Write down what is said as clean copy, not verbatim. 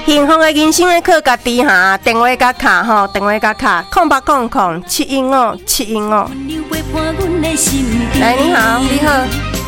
幸福的人生的靠家己哈，电话甲卡吼，电话甲卡，0800-715-715。来，你好，你好。